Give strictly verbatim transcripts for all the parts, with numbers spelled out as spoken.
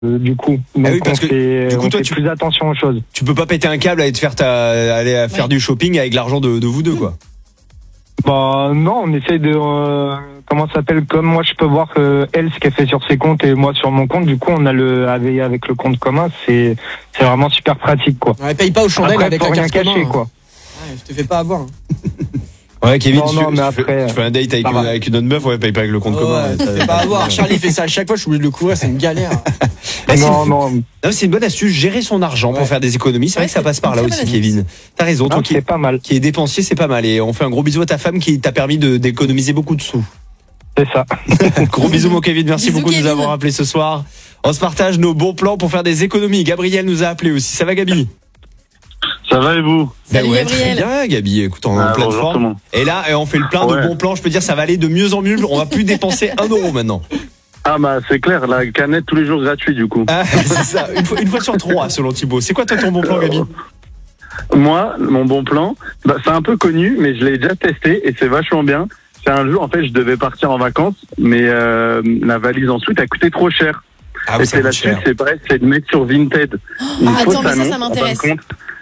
euh, du coup. Donc ah oui, parce on que fait, du coup, on toi, fait tu, plus attention aux choses. Tu peux pas péter un câble et te faire ta, aller faire ouais. du shopping avec l'argent de, de vous deux, quoi. Bah non, on essaye de euh, comment ça s'appelle, comme moi je peux voir euh, elle ce qu'elle fait sur ses comptes et moi sur mon compte, du coup on a le avec, avec le compte commun, c'est c'est vraiment super pratique quoi. Ouais, paye pas aux chandelles Après, avec faut la rien carte cacher commun, hein. quoi. Ouais, je te fais pas avoir. Hein. Ouais, Kevin, Non, tu, non, tu, mais fais, après, tu fais un date avec une, avec une autre meuf, ouais, paye pas avec le compte Ouais, commun. je te fais pas avoir. Charlie fait ça à chaque fois, je suis obligé de le courir, c'est une galère. Ah, c'est Non une- non, Non, c'est une bonne astuce, gérer son argent Ouais. pour faire des économies. C'est vrai Ouais, que ça c'est passe par une là très aussi, bonne Kevin. T'as raison, toi non, qui, c'est pas mal. qui est dépensier, c'est pas mal. Et on fait un gros bisou à ta femme qui t'a permis de, d'économiser beaucoup de sous. C'est ça. Gros bisous, mon Kevin. Merci Bisous, beaucoup de nous Kevin. avoir appelés ce soir. On se partage nos bons plans pour faire des économies. Gabriel nous a appelés aussi. Ça va, Gabi? Ça va et vous? Salut, Ben ouais, Gabriel. Très bien, Gabi. Écoute, on est en Ah, pleine bonjour forme. tout le monde. Et là, on fait le plein Ouais. de bons plans. Je peux dire, ça va aller de mieux en mieux. On va plus dépenser un euro maintenant. Ah bah c'est clair, la canette tous les jours gratuit du coup. Ah, c'est ça. Une fois, une fois sur trois, selon Thibaut. C'est quoi toi ton bon plan, Gabi? Moi, mon bon plan, bah, c'est un peu connu, mais je l'ai déjà testé et c'est vachement bien. C'est un jour, en fait, je devais partir en vacances, mais euh, la valise ensuite a coûté trop cher. Ah oui, et ça c'est coûte là-dessus, cher. c'est pareil, c'est de mettre sur Vinted. Une Ah, fausse attends, mais ça, ça annonce. En fin m'intéresse. de compte,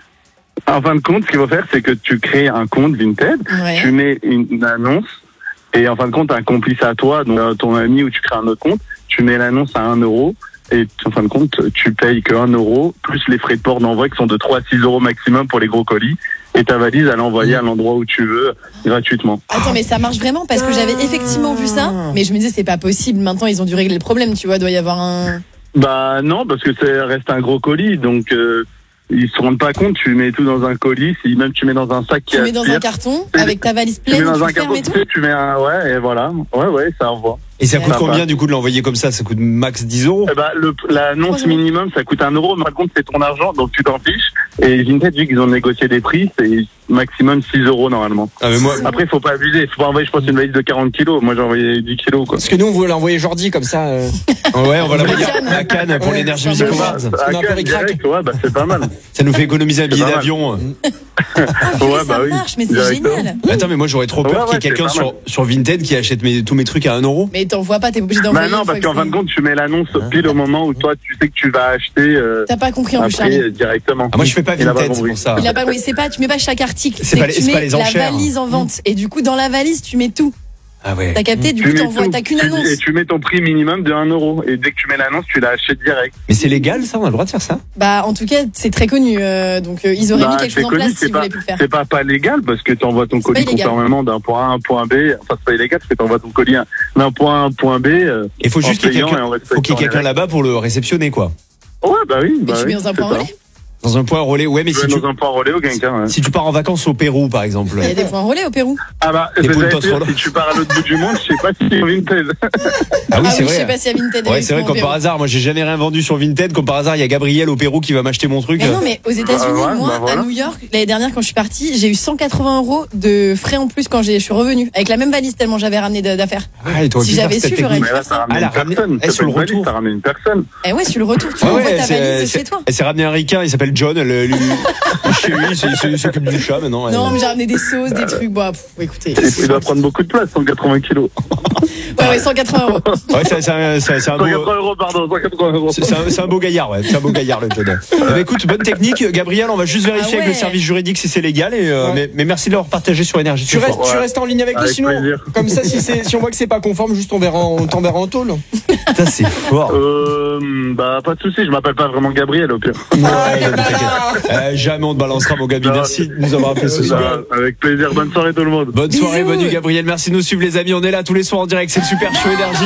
en fin de compte, ce qu'il faut faire, c'est que tu crées un compte Vinted, Ouais. tu mets une, une annonce, et en fin de compte, un complice à toi, donc euh, ton ami, ou tu crées un autre compte, tu mets l'annonce à un euro, et en fin de compte, tu payes que un euro, plus les frais de port d'envoi qui sont de trois à six euros maximum pour les gros colis, et ta valise à l'envoyer à l'endroit où tu veux, gratuitement. Attends, mais ça marche vraiment parce que j'avais effectivement vu ça, mais je me disais c'est pas possible. Maintenant ils ont dû régler le problème, tu vois, doit y avoir un. Bah non, parce que ça reste un gros colis, donc euh, ils se rendent pas compte, tu mets tout dans un colis, si même tu mets dans un sac qui Tu mets dans aspire, un carton Tu- avec ta valise tu mets pleine, dans un tu fermes carton, et tout. tu sais, tu mets un, ouais, et voilà, ouais, ouais, ça envoie. Et ça coûte Ça combien passe. du coup de l'envoyer comme ça? Ça coûte max dix euros. Eh ben, le, l'annonce Trois euros. minimum, ça coûte un euro, mais par contre, c'est ton argent, donc tu t'en fiches. Et Vinted, vu qu'ils ont négocié des prix, c'est maximum six euros normalement. Ah, mais moi, Après, faut pas abuser, faut pas envoyer, je pense, une valise de quarante kilos. Moi, j'ai envoyé dix kilos, quoi. Parce que nous, on voulait envoyer Jordi comme ça. Euh... ouais, on va La l'envoyer canne. à Cannes pour Ouais, l'énergie ça Music me Awards. va. À un peu Cannes, ric-rac. direct, ouais, bah, c'est pas mal. Ça nous fait économiser un billet pas mal. d'avion. Ah, purée, Ouais, bah ça oui. marche, mais c'est Directement. génial. Attends, mais moi j'aurais trop peur Ouais, qu'il y ait ouais, quelqu'un c'est pas sur, sur Vinted qui achète mes, tous mes trucs à un euro. Mais t'envoies pas, t'es obligé d'envoyer. Bah non, une parce fois qu'en que fin de c'est- compte, tu mets l'annonce pile au moment où toi, tu sais que tu vas acheter euh, T'as pas compris en plus, après Charlie. euh, directement. Ah, moi je fais pas Il a pas Vinted, c'est compris. pour ça. Il a pas, oui, c'est pas, tu mets pas chaque article. C'est C'est pas que les- tu c'est pas mets les la enchères. valise en vente. Et du coup, dans la valise, tu mets tout. Ah ouais. T'as capté, du Tu coup, mets t'envoies, tout. t'as qu'une Tu- annonce. Et tu mets ton prix minimum de un euro. Et dès que tu mets l'annonce, tu l'achètes direct. Mais c'est légal ça? On a le droit de faire ça? Bah, en tout cas, c'est très connu. euh, donc, euh, ils auraient Bah, mis quelque c'est chose en connu, place c'est s'ils pas- voulaient plus le faire. C'est pas pas légal parce que tu envoies ton C'est colis pas illégal. conformément d'un point A à un point B. Enfin, c'est pas illégal parce que tu envoies ton colis d'un point A à un point B. euh, Il faut en juste qu'il y ait payant quelqu'un, et en faut respectant qu'il y ait les quelqu'un règles. là-bas pour le réceptionner quoi. Ouais, bah oui. Mais Bah tu oui, mets dans un c'est point ça. relais. Dans un point relais. Ouais, mais Tu si mets tu, dans un point relais ou quelqu'un. Ouais. si tu pars en vacances au Pérou par exemple. Il y a des points relais au Pérou. Ah bah, Des c'est poules j'allais post dire, roll. si tu pars à l'autre bout du monde, je sais pas si c'est Vinted. Ah oui, Ah c'est oui, je sais vrai. pas s'il y a Vinted. Ouais, avec c'est vrai, son comme Pérou. par hasard, moi j'ai jamais rien vendu sur Vinted, comme par hasard, il y a Gabriel au Pérou qui va m'acheter mon truc. Mais non, mais aux États-Unis, Bah ouais, moi, bah voilà. à New York, l'année dernière, quand je suis partie, j'ai eu cent quatre-vingts euros de frais en plus quand j'ai- je suis revenue. Avec la même valise, tellement j'avais ramené de- d'affaires. Ah, et t'aurais Si pu faire j'avais cette su, j'aurais technique. Mais là, ça ramène Ah, la une personne. ramener- eh, C'est sur pas le une valise, retour. ça ramène une personne. Et ouais, sur le retour, tu Ah envoies ouais, ta c'est- valise c'est- chez toi. elle s'est ramené un ricain, il s'appelle John, le, lui, chez lui, il s- il s'occupe du chat maintenant. Non, ouais. mais j'ai ramené des sauces, des trucs. Bon, pff, écoutez. Et tu dois prendre beaucoup de place, cent quatre-vingts kilos. Ouais, ouais, cent quatre-vingts euros. Ouais, c'est c'est un, c'est- c'est un cent beau. quatre-vingts euros, pardon, cent quatre-vingts euros. C'est c'est un, c'est un beau gaillard, ouais. C'est un beau gaillard, le John. Eh ben, écoute, bonne technique, Gabriel. On va juste vérifier Ah avec le ouais. service juridique si c'est légal. Et, euh, Ouais. mais, mais merci de l'avoir partagé sur Énergie. Tu ce restes, soir. tu Ouais. restes en ligne avec nous, Avec sinon. plaisir. Comme ça, si, c'est, si on voit que c'est pas conforme, juste on verra, on t'enverra en tôle. Putain, c'est fort. Euh, bah, pas de soucis, je m'appelle pas vraiment Gabriel, au pire. Ouais, non, mais t'inquiète. Euh, jamais on te balancera, mon Gabi. Non. Merci de nous avoir appelé ce soir. Bah, avec plaisir, bonne soirée tout le monde. Bonne soirée, Bisous. bonne nuit, Gabriel. Merci de nous suivre, les amis. On est là tous les soirs en direct. C'est le Super Show Énergie.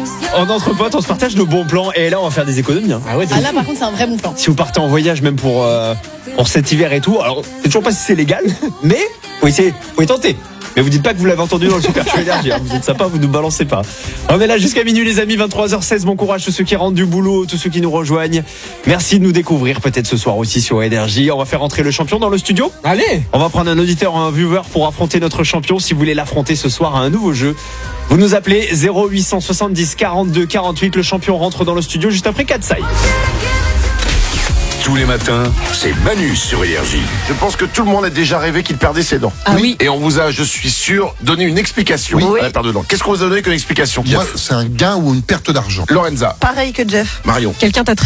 En entre potes, on se partage nos bons plans. Et là, on va faire des économies. Hein. Ah ouais, Ah là, par contre, c'est un vrai bon plan. Si vous partez en voyage, même pour, euh, pour cet hiver et tout, alors, c'est toujours pas si c'est légal, mais faut essayer, faut y tenter. Mais vous dites pas que vous l'avez entendu dans le Super Show Énergie. Hein. Vous êtes sympa, vous nous balancez pas. On est là jusqu'à minuit, les amis. vingt-trois heures seize. Bon courage tous ceux qui rentrent du boulot, tous ceux qui nous rejoignent. Merci de nous découvrir peut-être ce soir aussi sur Énergie. On va faire rentrer le champion dans le studio. Allez! On va prendre un auditeur ou un viewer pour affronter notre champion. Si vous voulez l'affronter ce soir à un nouveau jeu, vous nous appelez zéro huit cent soixante-dix quarante-deux quarante-huit. Le champion rentre dans le studio juste après Katsai. Tous les matins, c'est Manu sur Énergie. Je pense que tout le monde a déjà rêvé qu'il perdait ses dents. Ah oui. Et on vous a, je suis sûr, donné une explication Oui. à la perte de dents. Qu'est-ce qu'on vous a donné comme explication? Moi, c'est un gain ou une perte d'argent. Lorenza, Pareil que Jeff. Marion. Quelqu'un t'a